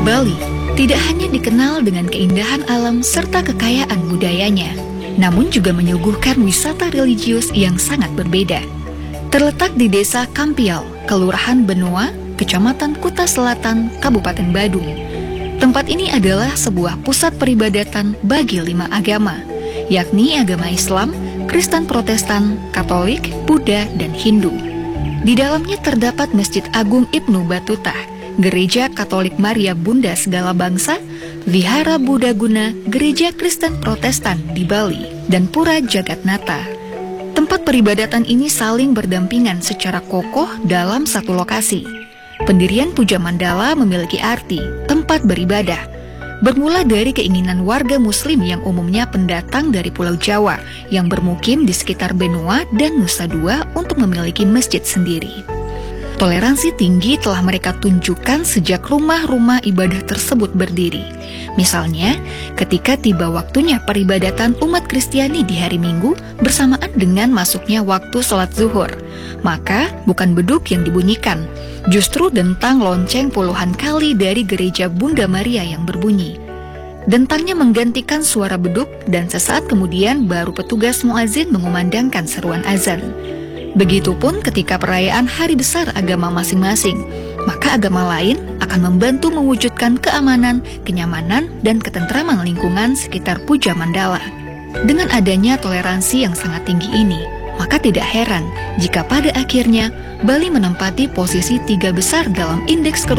Bali tidak hanya dikenal dengan keindahan alam serta kekayaan budayanya, namun juga menyuguhkan wisata religius yang sangat berbeda. Terletak di Desa Kampial, Kelurahan Benoa, Kecamatan Kuta Selatan, Kabupaten Badung. Tempat ini adalah sebuah pusat peribadatan bagi 5 agama, yakni agama Islam, Kristen Protestan, Katolik, Buddha, dan Hindu. Di dalamnya terdapat Masjid Agung Ibnu Battuta, Gereja Katolik Maria Bunda Segala Bangsa, Vihara Buddha Guna, Gereja Kristen Protestan di Bali, dan Pura Jagatnata. Tempat peribadatan ini saling berdampingan secara kokoh dalam satu lokasi. Pendirian Puja Mandala memiliki arti tempat beribadah, bermula dari keinginan warga Muslim yang umumnya pendatang dari Pulau Jawa yang bermukim di sekitar Benoa dan Nusa Dua untuk memiliki masjid sendiri. Toleransi tinggi telah mereka tunjukkan sejak rumah-rumah ibadah tersebut berdiri. Misalnya, ketika tiba waktunya peribadatan umat Kristiani di hari Minggu bersamaan dengan masuknya waktu sholat zuhur, maka bukan beduk yang dibunyikan, justru dentang lonceng puluhan kali dari gereja Bunda Maria yang berbunyi. Dentangnya menggantikan suara beduk dan sesaat kemudian baru petugas muazin mengumandangkan seruan azan. Begitupun ketika perayaan hari besar agama masing-masing, maka agama lain akan membantu mewujudkan keamanan, kenyamanan, dan ketentraman lingkungan sekitar Puja Mandala. Dengan adanya toleransi yang sangat tinggi ini, maka tidak heran jika pada akhirnya Bali menempati posisi 3 besar dalam indeks kerukunan